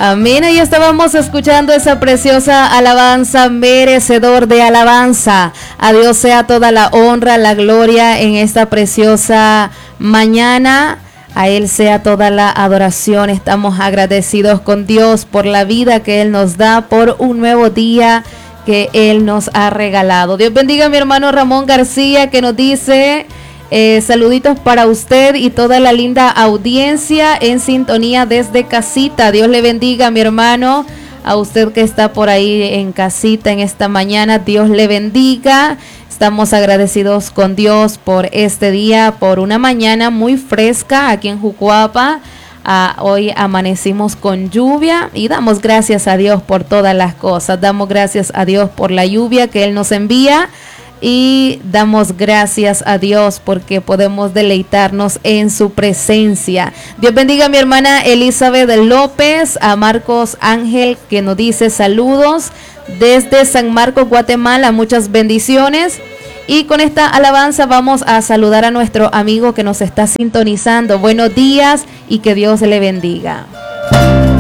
Amén. Ahí estábamos escuchando esa preciosa alabanza, merecedor de alabanza. A Dios sea toda la honra, la gloria en esta preciosa mañana. A Él sea toda la adoración. Estamos agradecidos con Dios por la vida que Él nos da, por un nuevo día que Él nos ha regalado. Dios bendiga a mi hermano Ramón García, que nos dice... saluditos para usted y toda la linda audiencia en sintonía desde casita. Dios le bendiga, mi hermano. A usted que está por ahí en casita en esta mañana, Dios le bendiga. Estamos agradecidos con Dios por este día, por una mañana muy fresca aquí en Jucuapa. Hoy amanecimos con lluvia y damos gracias a Dios por todas las cosas. Damos gracias a Dios por la lluvia que Él nos envía. Y damos gracias a Dios porque podemos deleitarnos en su presencia. Dios bendiga a mi hermana Elizabeth López, a Marcos Ángel que nos dice saludos desde San Marcos, Guatemala, muchas bendiciones. Y con esta alabanza vamos a saludar a nuestro amigo que nos está sintonizando. Buenos días y que Dios le bendiga.